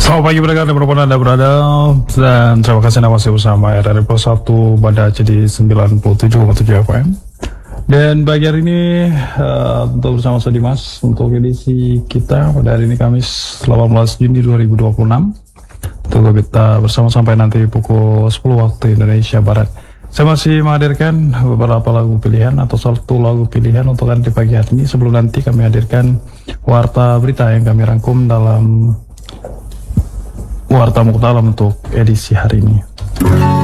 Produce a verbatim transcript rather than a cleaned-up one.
Selamat pagi pendengar dimanapun Anda berada, dan terima kasih Anda masih bersama R R P satu Banda Aceh di sembilan puluh tujuh koma tujuh F M. Dan bagi hari ini uh, untuk bersama saya Dimas untuk edisi kita pada hari ini Kamis delapan belas Juni dua ribu dua puluh enam. Tunggu kita bersama sampai nanti pukul sepuluh waktu Indonesia Barat. Saya masih menghadirkan beberapa lagu pilihan atau satu lagu pilihan untuk Anda di pagi hari ini, sebelum nanti kami hadirkan warta berita yang kami rangkum dalam Warta Muktalam untuk edisi hari ini.